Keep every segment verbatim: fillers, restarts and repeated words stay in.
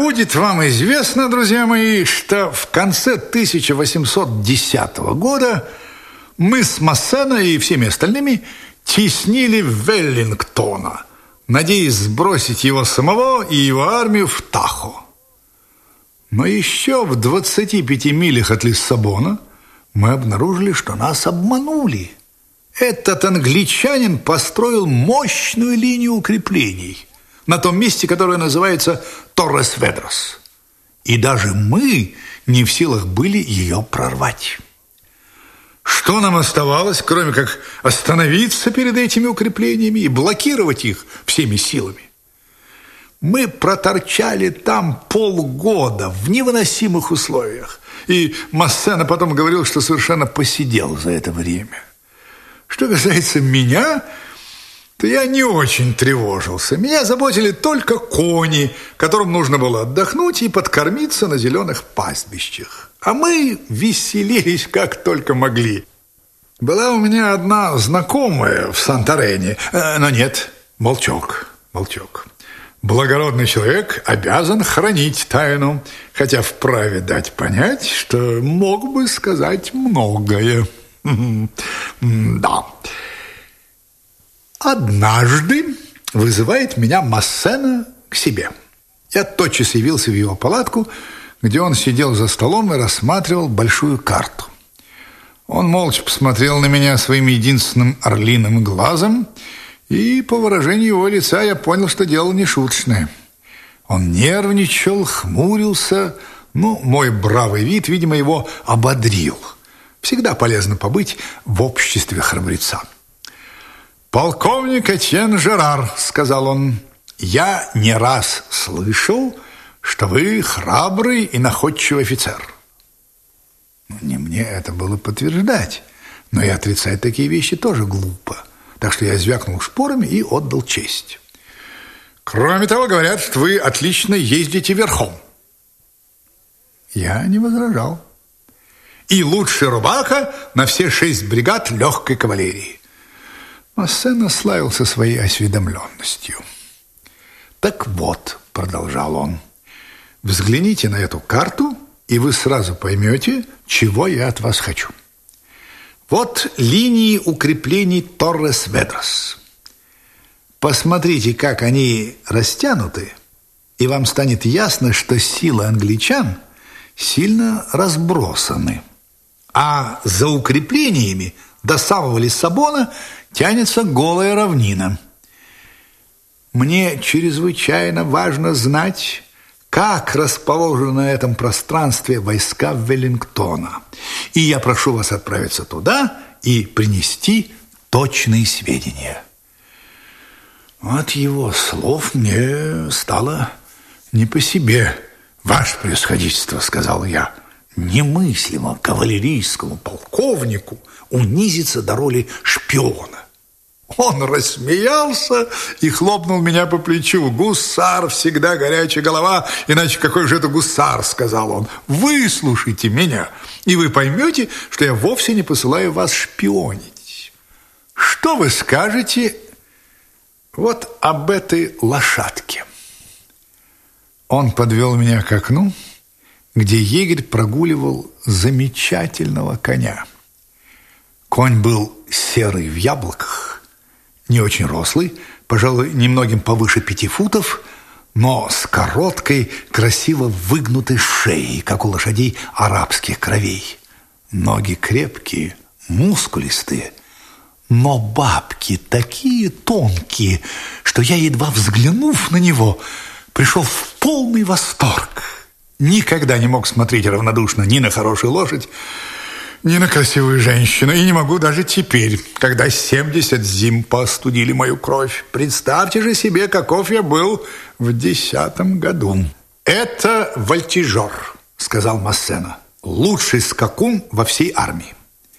будет вам известно, друзья мои, что в конце тысяча восемьсот десятого года мы с Массена и всеми остальными теснили Веллингтона, надеясь сбросить его самого и его армию в Тахо. Но еще в двадцати пяти милях от Лиссабона мы обнаружили, что нас обманули. Этот англичанин построил мощную линию укреплений на том месте, которое называется Торрес-Ведрос. И даже мы не в силах были ее прорвать. Что нам оставалось, кроме как остановиться перед этими укреплениями и блокировать их всеми силами? Мы проторчали там полгода в невыносимых условиях. И Массена потом говорил, что совершенно посидел за это время. Что касается меня, то я не очень тревожился. Меня заботили только кони, которым нужно было отдохнуть и подкормиться на зеленых пастбищах. А мы веселились как только могли. Была у меня одна знакомая в Санторене, но нет, молчок, молчок. Благородный человек обязан хранить тайну, хотя вправе дать понять, что мог бы сказать многое. Да. Однажды вызывает меня Массена к себе. Я тотчас явился в его палатку, где он сидел за столом и рассматривал большую карту. Он молча посмотрел на меня своим единственным орлиным глазом, и по выражению его лица я понял, что дело не шуточное. Он нервничал, хмурился, но мой бравый вид, видимо, его ободрил. Всегда полезно побыть в обществе храбреца. «Полковник Этьен Жерар», — сказал он, — «я не раз слышал, что вы храбрый и находчивый офицер». Не мне это было подтверждать, но и отрицать такие вещи тоже глупо. Так что я звякнул шпорами и отдал честь. «Кроме того, говорят, что вы отлично ездите верхом». Я не возражал. «И лучший рубака на все шесть бригад легкой кавалерии». Массена славился своей осведомленностью. «Так вот», — продолжал он, — «взгляните на эту карту, и вы сразу поймете, чего я от вас хочу. Вот линии укреплений Торрес-Ведрос. Посмотрите, как они растянуты, и вам станет ясно, что силы англичан сильно разбросаны. А за укреплениями до самого Лиссабона тянется голая равнина. Мне чрезвычайно важно знать, как расположены на этом пространстве войска Веллингтона. И я прошу вас отправиться туда и принести точные сведения». От его слов мне стало не по себе. «Ваше превосходительство», — сказал я, — «немыслимо кавалерийскому полковнику унизиться до роли шпиона». Он рассмеялся и хлопнул меня по плечу. «Гусар всегда горячая голова, иначе какой же это гусар?» — сказал он. «Выслушайте меня, и вы поймете, что я вовсе не посылаю вас шпионить. Что вы скажете вот об этой лошадке?» Он подвел меня к окну, где егерь прогуливал замечательного коня. Конь был серый в яблоках, не очень рослый, пожалуй, немногим повыше пяти футов, но с короткой, красиво выгнутой шеей, как у лошадей арабских кровей. Ноги крепкие, мускулистые, но бабки такие тонкие, что я, едва взглянув на него, пришел в полный восторг. Никогда не мог смотреть равнодушно ни на хорошую лошадь, ни на красивую женщину, и не могу даже теперь, когда семьдесят зим поостудили мою кровь. Представьте же себе, каков я был в десятом году. «Это Вольтежер», — сказал Массена, — «лучший скакун во всей армии».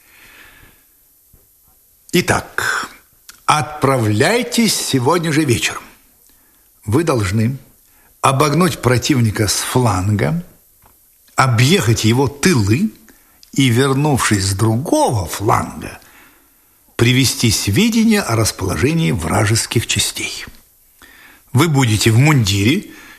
«Итак, отправляйтесь сегодня же вечером. Вы должны обогнуть противника с фланга, объехать его тылы и, вернувшись с другого фланга, привести сведения о расположении вражеских частей. Вы будете в мундире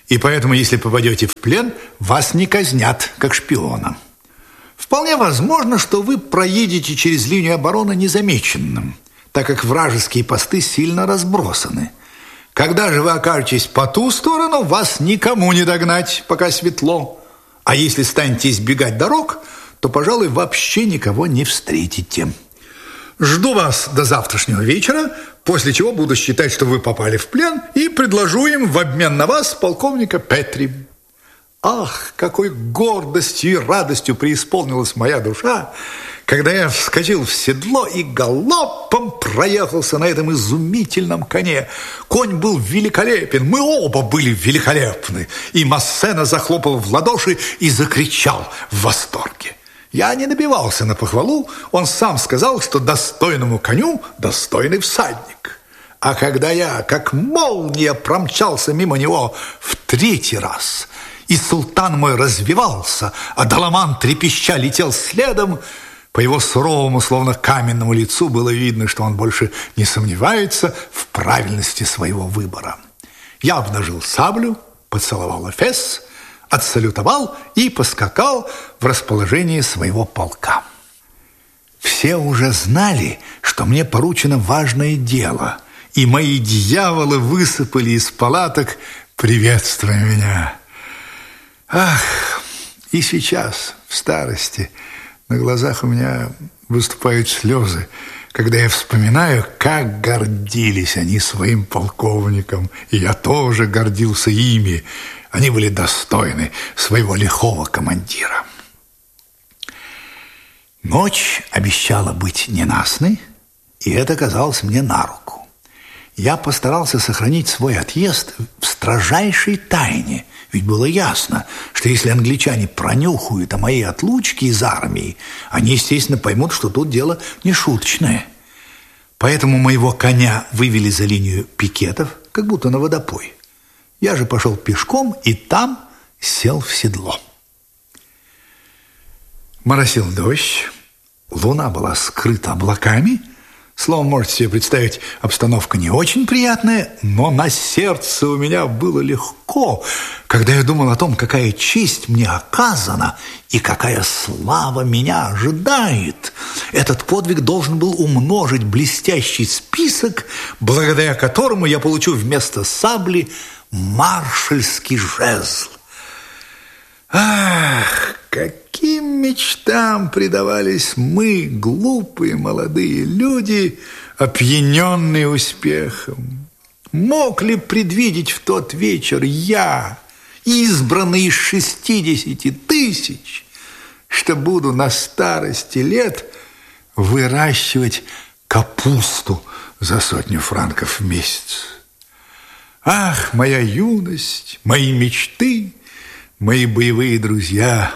И поэтому, если попадете в плен, вас не казнят, как шпиона. Вполне возможно, что вы проедете через линию обороны незамеченным, так как вражеские посты сильно разбросаны. Когда же вы окажетесь по ту сторону, вас никому не догнать, пока светло. А если станете избегать дорог, то, пожалуй, вообще никого не встретите. Жду вас до завтрашнего вечера, после чего буду считать, что вы попали в плен, и предложу им в обмен на вас полковника Петри. Ах, какой гордостью и радостью преисполнилась моя душа, когда я вскочил в седло и галопом проехался на этом изумительном коне. Конь был великолепен, мы оба были великолепны, и Массена захлопал в ладоши и закричал в восторге. Я не добивался на похвалу, он сам сказал, что достойному коню достойный всадник. А когда я, как молния, промчался мимо него в третий раз, и султан мой развивался, а Даламан трепеща летел следом, по его суровому, словно каменному лицу было видно, что он больше не сомневается в правильности своего выбора. Я обнажил саблю, поцеловал эфес, отсалютовал и поскакал в расположение своего полка. Все уже знали, что мне поручено важное дело, и мои дьяволы высыпали из палаток, приветствуя меня. Ах, и сейчас, в старости, на глазах у меня выступают слезы, когда я вспоминаю, как гордились они своим полковником, и я тоже гордился ими. Они были достойны своего лихого командира. Ночь обещала быть ненастной, и это казалось мне на руку. Я постарался сохранить свой отъезд в строжайшей тайне, ведь было ясно, что если англичане пронюхают о моей отлучке из армии, они, естественно, поймут, что тут дело не шуточное. Поэтому моего коня вывели за линию пикетов, как будто на водопой. Я же пошел пешком и там сел в седло. Моросил дождь, луна была скрыта облаками. Словом, можете себе представить, обстановка не очень приятная, но на сердце у меня было легко, когда я думал о том, какая честь мне оказана и какая слава меня ожидает. Этот подвиг должен был умножить блестящий список, благодаря которому я получу вместо сабли маршальский жезл. Ах, каким мечтам предавались мы, глупые молодые люди, опьяненные успехом. Мог ли предвидеть в тот вечер я, избранный из шестидесяти тысяч, что буду на старости лет выращивать капусту за сотню франков в месяц? Ах, моя юность, мои мечты, мои боевые друзья!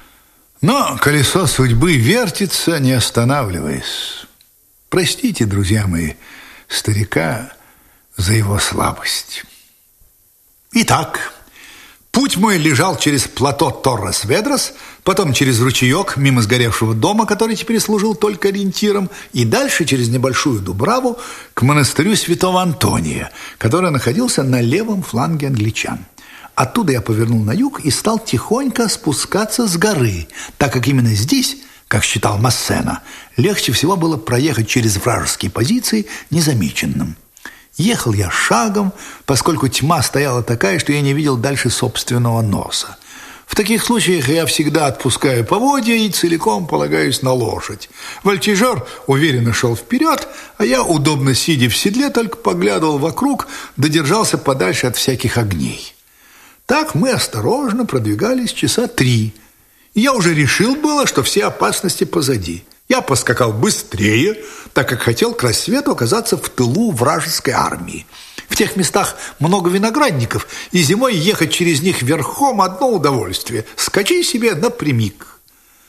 Но колесо судьбы вертится, не останавливаясь. Простите, друзья мои, старика за его слабость. Итак, путь мой лежал через плато Торрес-Ведрос, потом через ручеек мимо сгоревшего дома, который теперь служил только ориентиром, и дальше через небольшую дубраву к монастырю святого Антония, который находился на левом фланге англичан. Оттуда я повернул на юг и стал тихонько спускаться с горы, так как именно здесь, как считал Массена, легче всего было проехать через вражеские позиции незамеченным. Ехал я шагом, поскольку тьма стояла такая, что я не видел дальше собственного носа. В таких случаях я всегда отпускаю поводья и целиком полагаюсь на лошадь. Вольтежер уверенно шел вперед, а я, удобно сидя в седле, только поглядывал вокруг, додержался подальше от всяких огней. Так мы осторожно продвигались часа три. Я уже решил было, что все опасности позади. Я поскакал быстрее, так как хотел к рассвету оказаться в тылу вражеской армии. В тех местах много виноградников, и зимой ехать через них верхом одно удовольствие. Скачи себе напрямик.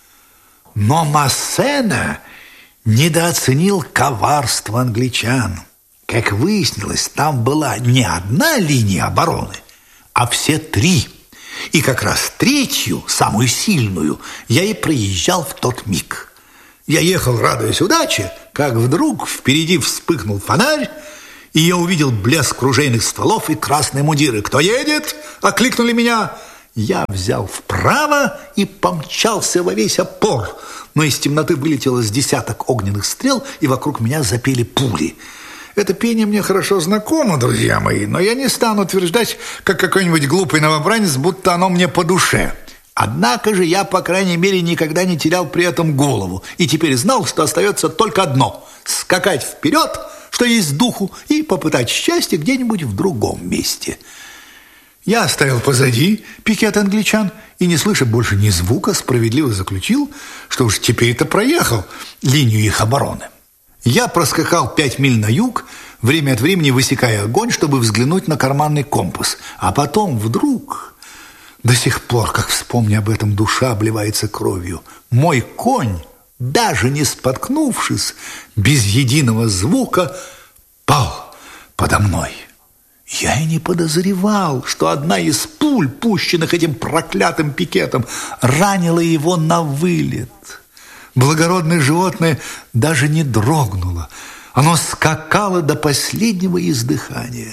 Но Массена недооценил коварство англичан. Как выяснилось, там была не одна линия обороны, а все три. И как раз третью, самую сильную, я и проезжал в тот миг. Я ехал, радуясь удаче, как вдруг впереди вспыхнул фонарь, и я увидел блеск ружейных стволов и красные мундиры. «Кто едет?» – окликнули меня. Я взял вправо и помчался во весь опор, но из темноты вылетело с десяток огненных стрел, и вокруг меня запели пули. Это пение мне хорошо знакомо, друзья мои, но я не стану утверждать, как какой-нибудь глупый новобранец, будто оно мне по душе. Однако же я, по крайней мере, никогда не терял при этом голову, и теперь знал, что остается только одно – скакать вперед, что есть духу, и попытать счастье где-нибудь в другом месте. Я оставил позади пикет англичан и, не слыша больше ни звука, справедливо заключил, что уж теперь-то проехал линию их обороны. Я проскакал пять миль на юг, время от времени высекая огонь, чтобы взглянуть на карманный компас. А потом вдруг, до сих пор, как вспомню об этом, душа обливается кровью, мой конь, даже не споткнувшись, без единого звука, пал подо мной. Я и не подозревал, что одна из пуль, пущенных этим проклятым пикетом, ранила его на вылет. Благородное животное даже не дрогнуло. Оно скакало до последнего издыхания.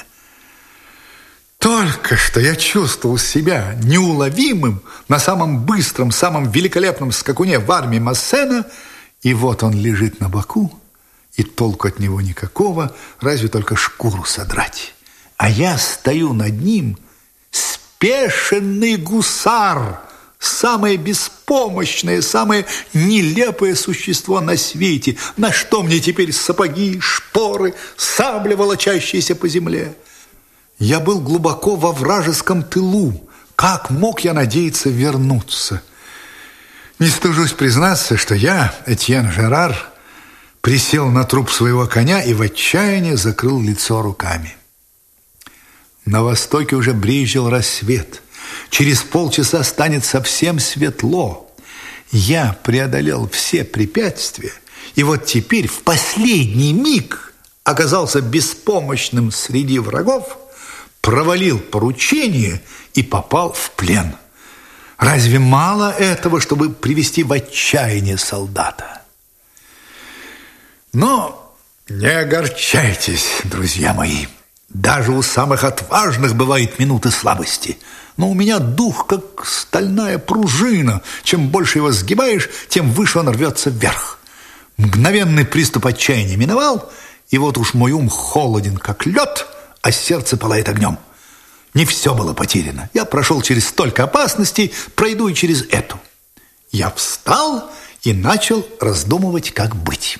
Только что я чувствовал себя неуловимым на самом быстром, самом великолепном скакуне в армии Массена, и вот он лежит на боку, и толку от него никакого, разве только шкуру содрать. А я стою над ним, спешенный гусар, самое беспомощное, самое нелепое существо на свете. На что мне теперь сапоги, шпоры, сабля, волочащиеся по земле? Я был глубоко во вражеском тылу. Как мог я надеяться вернуться? Не стыжусь признаться, что я, Этьен Жерар, присел на труп своего коня и в отчаянии закрыл лицо руками. На востоке уже брезжил рассвет. Через полчаса станет совсем светло. Я преодолел все препятствия, и вот теперь в последний миг оказался беспомощным среди врагов, провалил поручение и попал в плен. Разве мало этого, чтобы привести в отчаяние солдата? Но не огорчайтесь, друзья мои. Даже у самых отважных бывают минуты слабости. Но у меня дух, как стальная пружина. Чем больше его сгибаешь, тем выше он рвется вверх. Мгновенный приступ отчаяния миновал, и вот уж мой ум холоден, как лед, а сердце пылает огнем. Не все было потеряно. Я прошел через столько опасностей, пройду и через эту. Я встал и начал раздумывать, как быть.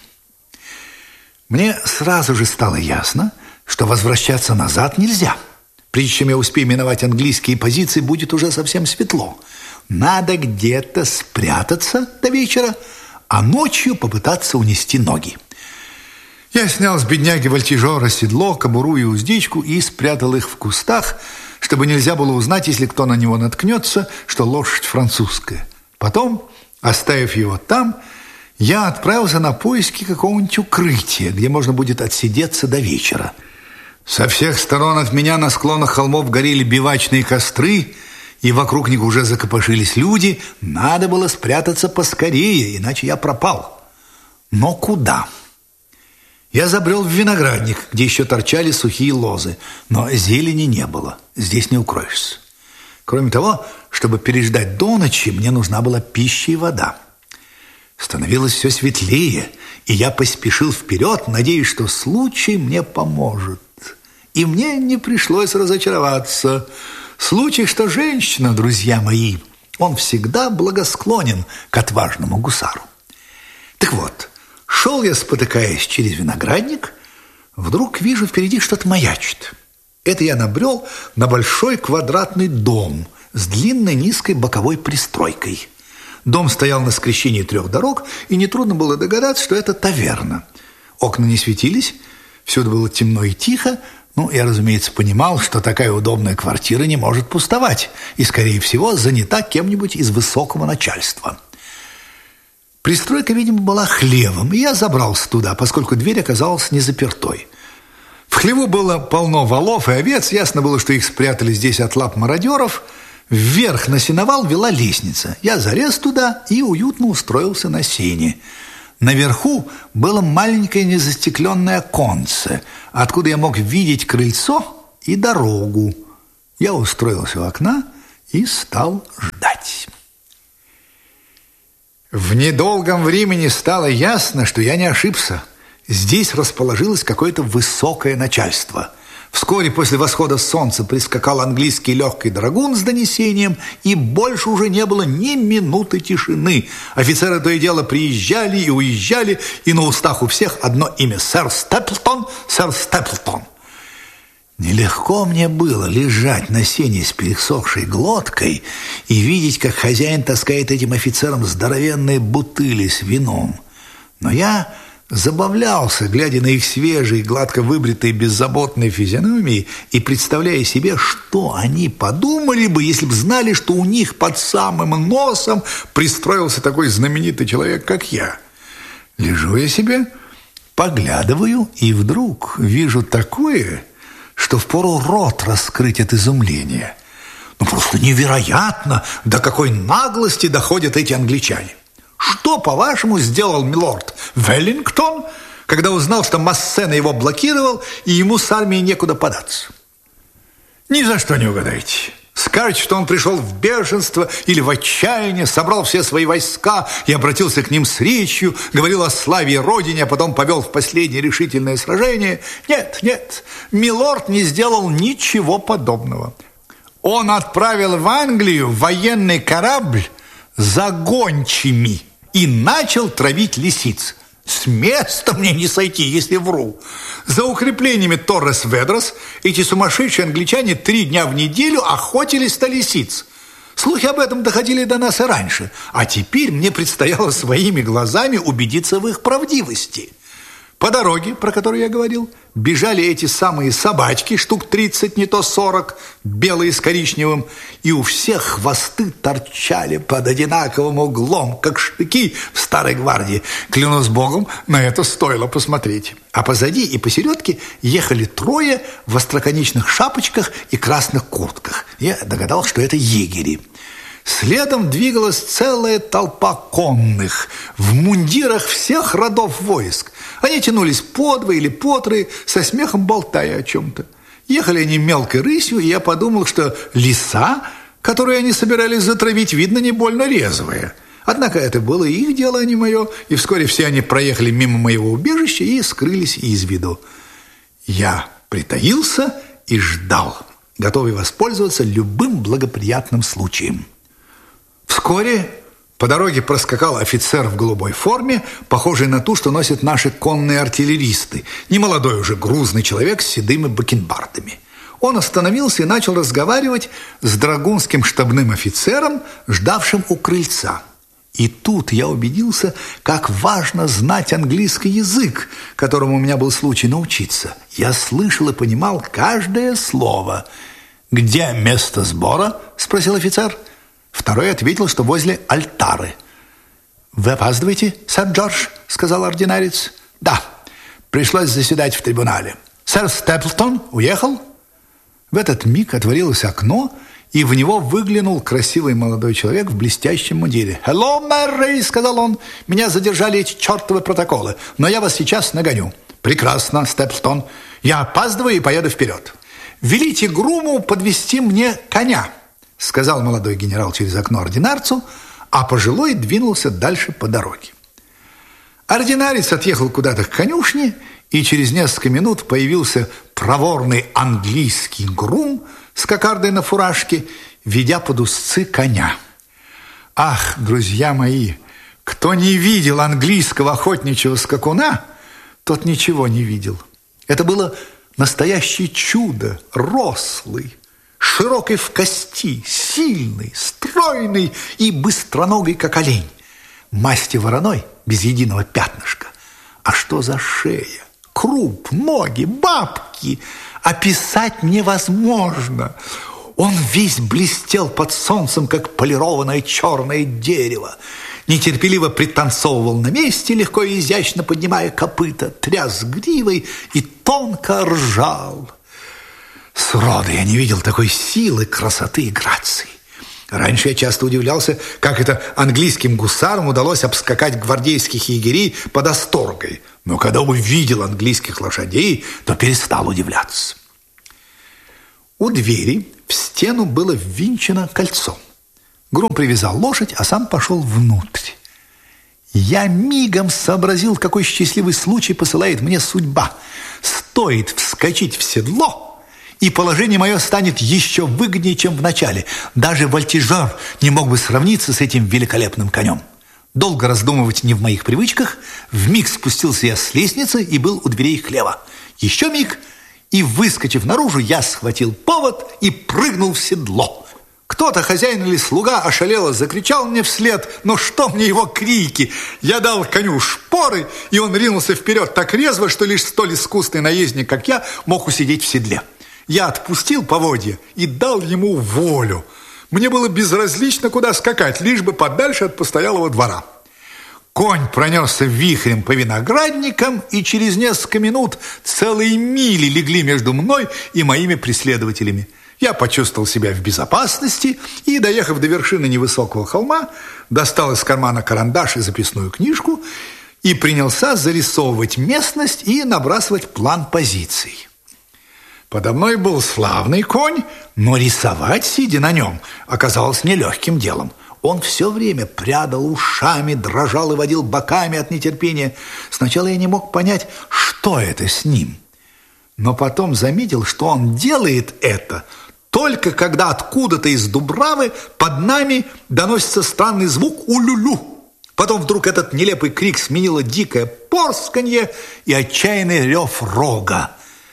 Мне сразу же стало ясно, что возвращаться назад нельзя. Прежде чем я успею миновать английские позиции, будет уже совсем светло. Надо где-то спрятаться до вечера, а ночью попытаться унести ноги. Я снял с бедняги вольтежера седло, кобуру и уздечку и спрятал их в кустах, чтобы нельзя было узнать, если кто на него наткнется, что лошадь французская. Потом, оставив его там, я отправился на поиски какого-нибудь укрытия, где можно будет отсидеться до вечера. Со всех сторон от меня на склонах холмов горели бивачные костры, и вокруг них уже закопошились люди. Надо было спрятаться поскорее, иначе я пропал. Но куда? Я забрел в виноградник, где еще торчали сухие лозы, но зелени не было, здесь не укроешься. Кроме того, чтобы переждать до ночи, мне нужна была пища и вода. Становилось все светлее, и я поспешил вперед, надеясь, что случай мне поможет. И мне не пришлось разочароваться. Случай, что женщина, друзья мои, он всегда благосклонен к отважному гусару. Так вот, шел я, спотыкаясь через виноградник, вдруг вижу впереди что-то маячит. Это я набрел на большой квадратный дом с длинной низкой боковой пристройкой. Дом стоял на скрещении трех дорог, и нетрудно было догадаться, что это таверна. Окна не светились, всюду было темно и тихо. Ну, я, разумеется, понимал, что такая удобная квартира не может пустовать и, скорее всего, занята кем-нибудь из высокого начальства. Пристройка, видимо, была хлевом, и я забрался туда, поскольку дверь оказалась не запертой. В хлеву было полно волов и овец, ясно было, что их спрятали здесь от лап мародеров. Вверх на сеновал вела лестница. Я залез туда и уютно устроился на сене. Наверху было маленькое незастекленное оконце, откуда я мог видеть крыльцо и дорогу. Я устроился у окна и стал ждать. В недолгом времени стало ясно, что я не ошибся. Здесь расположилось какое-то высокое начальство. Вскоре после восхода солнца прискакал английский легкий драгун с донесением, и больше уже не было ни минуты тишины. Офицеры то и дело приезжали и уезжали, и на устах у всех одно имя – сэр Степлтон, сэр Степлтон. Нелегко мне было лежать на сене с пересохшей глоткой и видеть, как хозяин таскает этим офицерам здоровенные бутыли с вином. Но я забавлялся, глядя на их свежие, гладко выбритые, беззаботные физиономии и представляя себе, что они подумали бы, если бы знали, что у них под самым носом пристроился такой знаменитый человек, как я. Лежу я себе, поглядываю, и вдруг вижу такое, что впору рот раскрыть от изумления. Ну, просто невероятно, до какой наглости доходят эти англичане. Что, по-вашему, сделал милорд Веллингтон, когда узнал, что Массена его блокировал, и ему с армией некуда податься? Ни за что не угадаете. Скажете, что он пришел в бешенство или в отчаяние, собрал все свои войска и обратился к ним с речью, говорил о славе и родине, а потом повел в последнее решительное сражение. Нет, нет, милорд не сделал ничего подобного. Он отправил в Англию военный корабль за гончими и начал травить лисиц. С места мне не сойти, если вру. За укреплениями Торрес-Ведрос эти сумасшедшие англичане три дня в неделю охотились на лисиц. Слухи об этом доходили до нас и раньше, а теперь мне предстояло своими глазами убедиться в их правдивости. По дороге, про которую я говорил, бежали эти самые собачки, штук тридцать, не то сорок, белые с коричневым, и у всех хвосты торчали под одинаковым углом, как штыки в старой гвардии. Клянусь богом, на это стоило посмотреть. А позади и посередке ехали трое в остроконечных шапочках и красных куртках. Я догадался, что это егери. Следом двигалась целая толпа конных в мундирах всех родов войск. Они тянулись по два или по три, со смехом болтая о чем-то. Ехали они мелкой рысью, и я подумал, что лиса, которую они собирались затравить, видно, не больно резвая. Однако это было их дело, а не мое, и вскоре все они проехали мимо моего убежища и скрылись из виду. Я притаился и ждал, готовый воспользоваться любым благоприятным случаем. Вскоре по дороге проскакал офицер в голубой форме, похожий на ту, что носят наши конные артиллеристы, немолодой уже грузный человек с седыми бакенбардами. Он остановился и начал разговаривать с драгунским штабным офицером, ждавшим у крыльца. И тут я убедился, как важно знать английский язык, которому у меня был случай научиться. Я слышал и понимал каждое слово. «Где место сбора?» – спросил офицер. Второй ответил, что возле альтары. «Вы опаздываете, сэр Джордж?» – сказал ординарец. «Да, пришлось заседать в трибунале. Сэр Степлтон уехал?» В этот миг отворилось окно, и в него выглянул красивый молодой человек в блестящем мундире. «Hello, Мэри!» – сказал он. «Меня задержали эти чертовы протоколы, но я вас сейчас нагоню». «Прекрасно, Степлтон. Я опаздываю и поеду вперед. Велите груму подвести мне коня», — сказал молодой генерал через окно ординарцу, а пожилой двинулся дальше по дороге. Ординарец отъехал куда-то к конюшне, и через несколько минут появился проворный английский грум с кокардой на фуражке, ведя под узцы коня. Ах, друзья мои, кто не видел английского охотничьего скакуна, тот ничего не видел. Это было настоящее чудо, рослый, широкий в кости, сильный, стройный и быстроногий, как олень. Масти вороной, без единого пятнышка. А что за шея, круп, ноги, бабки? Описать невозможно. Он весь блестел под солнцем, как полированное черное дерево. Нетерпеливо пританцовывал на месте, легко и изящно поднимая копыта, тряс гривой и тонко ржал. Сроду я не видел такой силы, красоты и грации. Раньше я часто удивлялся, как это английским гусарам удалось обскакать гвардейских егерей под Асторгой. Но когда увидел английских лошадей, то перестал удивляться. У двери в стену было ввинчено кольцо. Грум привязал лошадь, а сам пошел внутрь. Я мигом сообразил, какой счастливый случай посылает мне судьба. Стоит вскочить в седло, и положение мое станет еще выгоднее, чем в начале. Даже вольтежер не мог бы сравниться с этим великолепным конем. Долго раздумывать не в моих привычках. Вмиг спустился я с лестницы и был у дверей хлева. Еще миг, и, выскочив наружу, я схватил повод и прыгнул в седло. Кто-то, хозяин или слуга, ошалело закричал мне вслед, но что мне его крики? Я дал коню шпоры, и он ринулся вперед так резво, что лишь столь искусный наездник, как я, мог усидеть в седле. Я отпустил поводья и дал ему волю. Мне было безразлично, куда скакать, лишь бы подальше от постоялого двора. Конь пронесся вихрем по виноградникам, и через несколько минут целые мили легли между мной и моими преследователями. Я почувствовал себя в безопасности и, доехав до вершины невысокого холма, достал из кармана карандаш и записную книжку и принялся зарисовывать местность и набрасывать план позиций. Подо мной был славный конь, но рисовать, сидя на нем, оказалось нелегким делом. Он все время прядал ушами, дрожал и водил боками от нетерпения. Сначала я не мог понять, что это с ним. Но потом заметил, что он делает это только когда откуда-то из дубравы под нами доносится странный звук «улю-лю». Потом вдруг этот нелепый крик сменило дикое порсканье и отчаянный рев рога.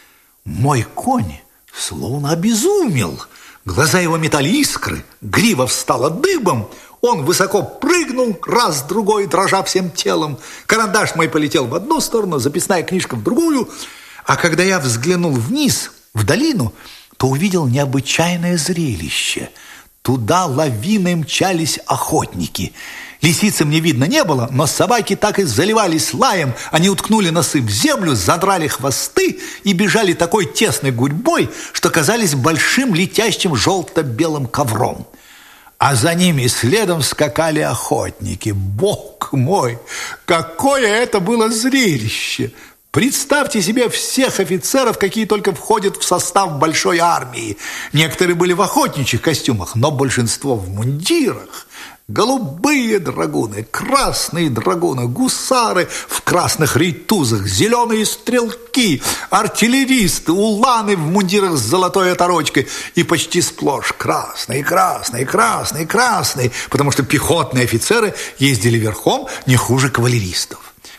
Мой конь словно обезумел. Глаза его метали искры, грива встала дыбом. Он высоко прыгнул, раз-другой, дрожа всем телом. Карандаш мой полетел в одну сторону, записная книжка в другую. А когда я взглянул вниз, в долину, то увидел необычайное зрелище. Туда лавиной мчались охотники. Лисицы мне видно не было, но собаки так и заливались лаем. Они уткнули носы в землю, задрали хвосты и бежали такой тесной гурьбой, что казались большим летящим желто-белым ковром. А за ними следом скакали охотники. Бог мой, какое это было зрелище! Представьте себе всех офицеров, какие только входят в состав большой армии. Некоторые были в охотничьих костюмах, но большинство в мундирах. Голубые драгуны, красные драгуны, гусары в красных рейтузах, зеленые стрелки, артиллеристы, уланы в мундирах с золотой оторочкой и почти сплошь красные, красные, красные, красные, потому что пехотные офицеры ездили верхом не хуже кавалеристов.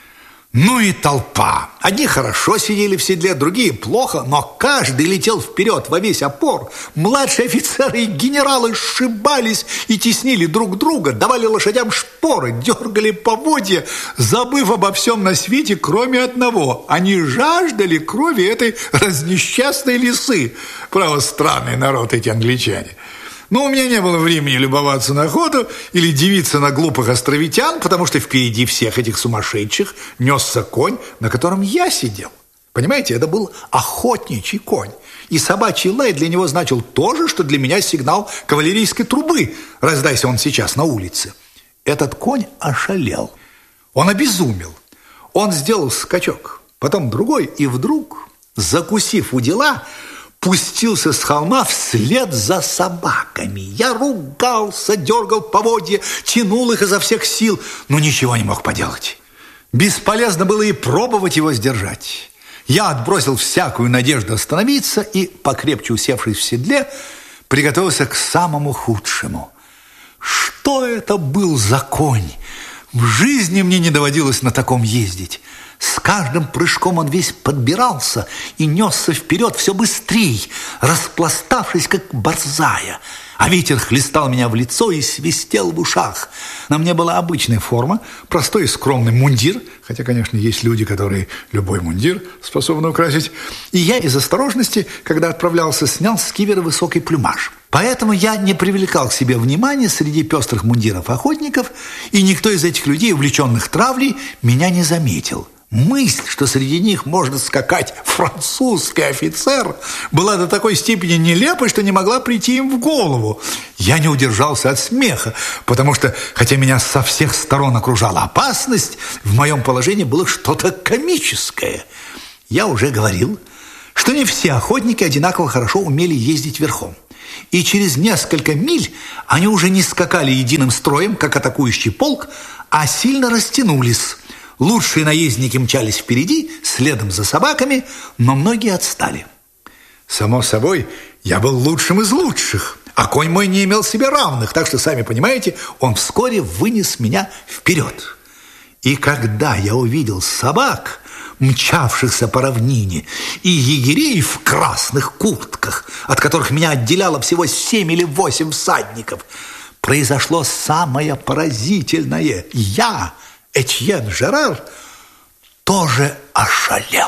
Ну и толпа. Одни хорошо сидели в седле, другие плохо, но каждый летел вперед во весь опор. Младшие офицеры и генералы сшибались и теснили друг друга, давали лошадям шпоры, дергали поводья, забыв обо всем на свете, кроме одного. Они жаждали крови этой разнесчастной лисы. Право, странный народ эти англичане. Но у меня не было времени любоваться на охоту или дивиться на глупых островитян, потому что впереди всех этих сумасшедших несся конь, на котором я сидел. Понимаете, это был охотничий конь. И собачий лай для него значил то же, что для меня сигнал кавалерийской трубы, раздайся он сейчас на улице. Этот конь ошалел. Он обезумел. Он сделал скачок, потом другой, и вдруг, закусив у дела, пустился с холма вслед за собаками. Я ругался, дергал поводья, тянул их изо всех сил, но ничего не мог поделать. Бесполезно было и пробовать его сдержать. Я отбросил всякую надежду остановиться и, покрепче усевшись в седле, приготовился к самому худшему. Что это был за конь? В жизни мне не доводилось на таком ездить. С каждым прыжком он весь подбирался и несся вперед все быстрее, распластавшись, как борзая. А ветер хлестал меня в лицо и свистел в ушах. На мне была обычная форма, простой и скромный мундир, хотя, конечно, есть люди, которые любой мундир способны украсить. И я из осторожности, когда отправлялся, снял с кивера высокий плюмаж. Поэтому я не привлекал к себе внимания среди пестрых мундиров охотников, и никто из этих людей, увлеченных травлей, меня не заметил. Мысль, что среди них может скакать французский офицер, была до такой степени нелепой, что не могла прийти им в голову. Я не удержался от смеха, потому что, хотя меня со всех сторон окружала опасность, в моем положении было что-то комическое. Я уже говорил, что не все охотники одинаково хорошо умели ездить верхом. И через несколько миль они уже не скакали единым строем, как атакующий полк, а сильно растянулись. Лучшие наездники мчались впереди, следом за собаками, но многие отстали. Само собой, я был лучшим из лучших, а конь мой не имел себе равных, так что, сами понимаете, он вскоре вынес меня вперед. И когда я увидел собак, мчавшихся по равнине, и егерей в красных куртках, от которых меня отделяло всего семь или восемь всадников, произошло самое поразительное. Я, Этьен Жерар, тоже ошалел.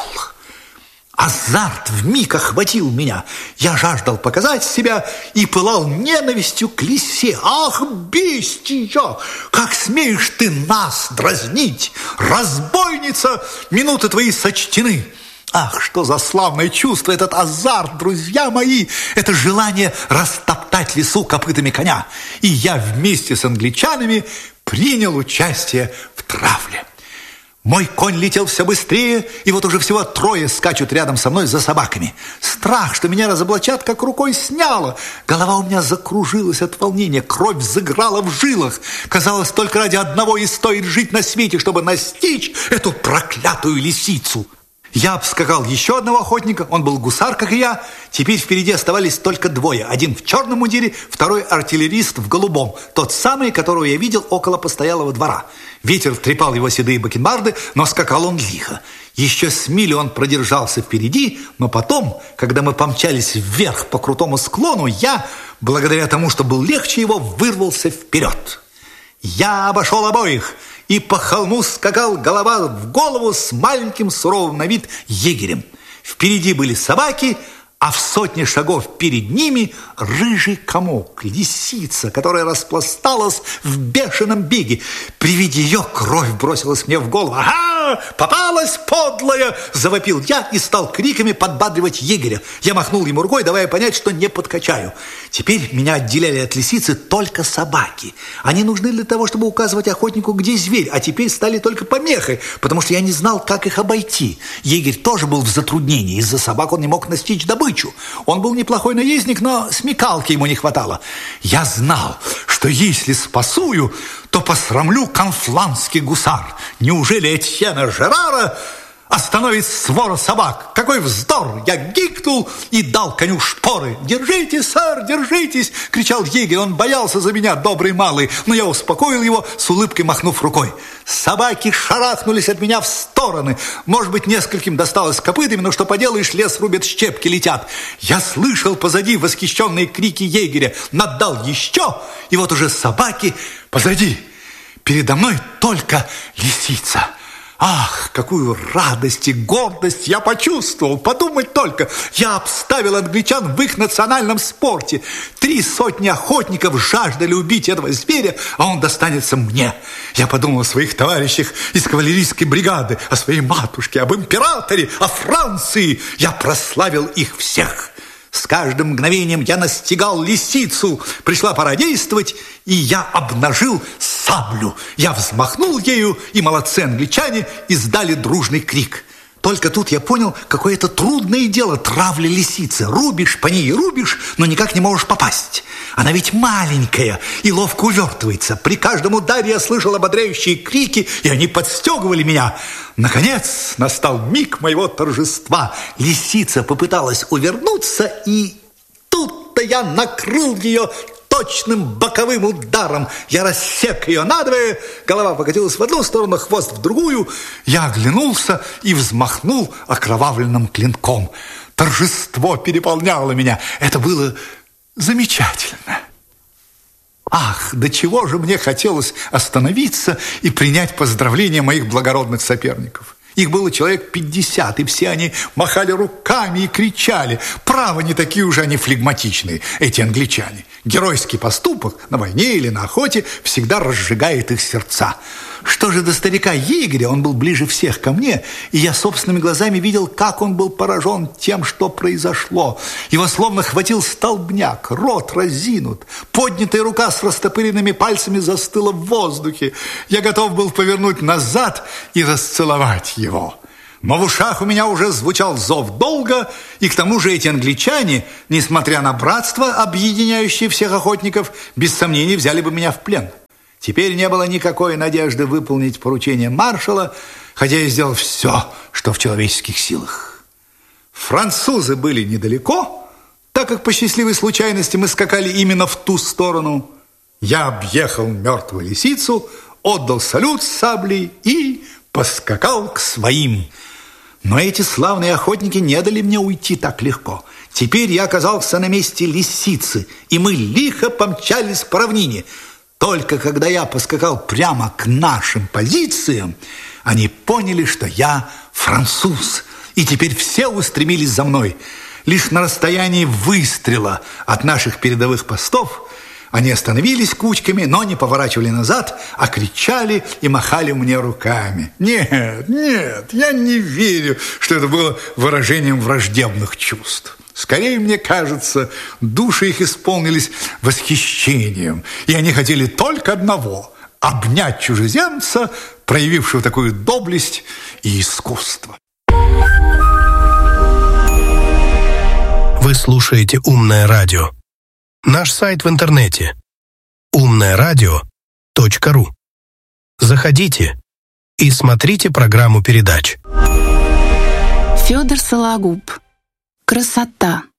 Азарт вмиг охватил меня. Я жаждал показать себя и пылал ненавистью к лисе. Ах, бестия! Как смеешь ты нас дразнить? Разбойница, минуты твои сочтены. Ах, что за славное чувство, этот азарт, друзья мои! Это желание растоптать лису копытами коня. И я вместе с англичанами принял участие в травле. Мой конь летел все быстрее, и вот уже всего трое скачут рядом со мной за собаками. Страх, что меня разоблачат, как рукой сняло. Голова у меня закружилась от волнения, кровь взыграла в жилах. Казалось, только ради одного и стоит жить на свете, чтобы настичь эту проклятую лисицу. Я обскакал еще одного охотника, он был гусар, как и я. Теперь впереди оставались только двое. Один в черном мундире, второй артиллерист в голубом. Тот самый, которого я видел около постоялого двора. Ветер трепал его седые бакенбарды, но скакал он лихо. Еще с мили он продержался впереди, но потом, когда мы помчались вверх по крутому склону, я, благодаря тому, что был легче его, вырвался вперед. Я обошел обоих и по холму скакал голова в голову с маленьким суровым на вид егерем. Впереди были собаки, а в сотне шагов перед ними рыжий комок, лисица, которая распласталась в бешеном беге. При виде ее кровь бросилась мне в голову. «Ага, попалась, подлая!» – завопил я и стал криками подбадривать егеря. Я махнул ему рукой, давая понять, что не подкачаю. Теперь меня отделяли от лисицы только собаки. Они нужны для того, чтобы указывать охотнику, где зверь, а теперь стали только помехой, потому что я не знал, как их обойти. Егерь тоже был в затруднении. Из-за собак он не мог настичь добычу. Он был неплохой наездник, но смекалки ему не хватало. Я знал, что если спасую, то посрамлю конфланский гусар. Неужели Этьена Жерара остановит свора собак? Какой вздор! Я гикнул и дал коню шпоры. «Держите, сэр, держитесь!» — кричал егерь. Он боялся за меня, добрый малый, но я успокоил его, с улыбкой махнув рукой. Собаки шарахнулись от меня в стороны. Может быть, нескольким досталось копытами, но что поделаешь, лес рубят, щепки летят. Я слышал позади восхищенные крики егеря. Наддал еще, и вот уже собаки позади. Передо мной только лисица. Ах, какую радость и гордость я почувствовал! Подумать только, я обставил англичан в их национальном спорте. Три сотни охотников жаждали убить этого зверя, а он достанется мне. Я подумал о своих товарищах из кавалерийской бригады, о своей матушке, об императоре, о Франции. Я прославил их всех. С каждым мгновением я настигал лисицу. Пришла пора действовать, и я обнажил саблю. Я взмахнул ею, и молодцы англичане издали дружный крик. Только тут я понял, какое это трудное дело травля лисицы. Рубишь по ней, рубишь, но никак не можешь попасть. Она ведь маленькая и ловко увертывается. При каждом ударе я слышал ободряющие крики, и они подстегивали меня. Наконец настал миг моего торжества. Лисица попыталась увернуться, и тут-то я накрыл ее точным боковым ударом. Я рассек ее надвое, голова покатилась в одну сторону, хвост в другую. Я оглянулся и взмахнул окровавленным клинком. Торжество переполняло меня. Это было замечательно. Ах, до чего же мне хотелось остановиться и принять поздравления моих благородных соперников. Их было человек пятьдесят, и все они махали руками и кричали. Право, не такие уже они флегматичные, эти англичане. Геройский поступок на войне или на охоте всегда разжигает их сердца. Что же до старика-егеря, он был ближе всех ко мне, и я собственными глазами видел, как он был поражен тем, что произошло. Его словно хватил столбняк, рот разинут, поднятая рука с растопыренными пальцами застыла в воздухе. Я готов был повернуть назад и расцеловать его. Но в ушах у меня уже звучал зов долга, и к тому же эти англичане, несмотря на братство, объединяющее всех охотников, без сомнений взяли бы меня в плен. Теперь не было никакой надежды выполнить поручение маршала, хотя я сделал все, что в человеческих силах. Французы были недалеко, так как по счастливой случайности мы скакали именно в ту сторону. Я объехал мертвую лисицу, отдал салют с саблей и поскакал к своим. Но эти славные охотники не дали мне уйти так легко. Теперь я оказался на месте лисицы, и мы лихо помчались по равнине. Только когда я поскакал прямо к нашим позициям, они поняли, что я француз, и теперь все устремились за мной. Лишь на расстоянии выстрела от наших передовых постов они остановились кучками, но не поворачивали назад, а кричали и махали мне руками. Нет, нет, я не верю, что это было выражением враждебных чувств. Скорее, мне кажется, души их исполнились восхищением, и они хотели только одного – обнять чужеземца, проявившего такую доблесть и искусство. Вы слушаете «Умное радио». Наш сайт в интернете умное радио точка ру. Заходите и смотрите программу передач. Федор Сологуб. Красота.